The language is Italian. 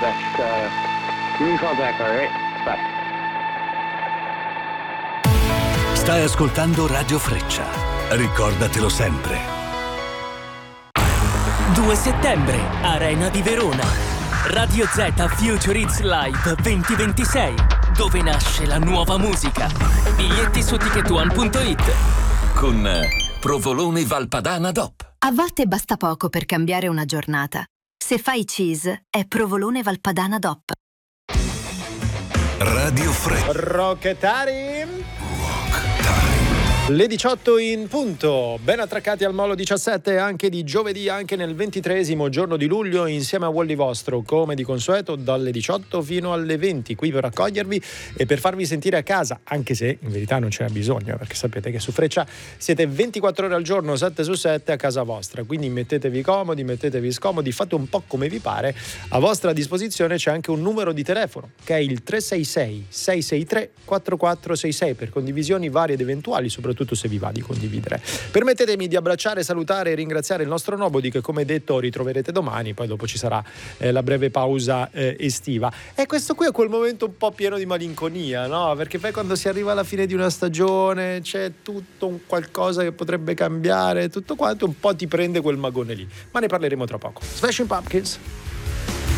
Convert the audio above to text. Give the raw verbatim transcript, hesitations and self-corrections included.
back. Uh, give me a call back, all right? Bye. Stai ascoltando Radio Freccia. Ricordatelo sempre. due settembre, Arena di Verona. Radio Z Future Hits Live duemilaventisei, dove nasce la nuova musica. Biglietti su ticket one punto it. Con Provolone Valpadana D O P. A volte basta poco per cambiare una giornata. Se fai cheese, è Provolone Valpadana D O P. Radio Freccia. Rockettari. Le diciotto in punto, ben attraccati al Molo diciassette anche di giovedì, anche nel ventitreesimo giorno di luglio, insieme a Wally vostro, come di consueto, dalle diciotto fino alle venti, qui per accogliervi e per farvi sentire a casa, anche se in verità non c'era bisogno, perché sapete che su Freccia siete ventiquattro ore al giorno, sette su sette a casa vostra, quindi mettetevi comodi, mettetevi scomodi, fate un po' come vi pare. A vostra disposizione c'è anche un numero di telefono, che è il tre sei sei sei sei tre quattro quattro sei sei, per condivisioni varie ed eventuali, soprattutto se vi va di condividere. Permettetemi di abbracciare, salutare e ringraziare il nostro Nobody, che come detto ritroverete domani, poi dopo ci sarà eh, la breve pausa eh, estiva. E questo qui è quel momento un po' pieno di malinconia, no? Perché poi quando si arriva alla fine di una stagione c'è tutto un qualcosa che potrebbe cambiare, tutto quanto un po' ti prende quel magone lì. Ma ne parleremo tra poco. Smashing Pumpkins.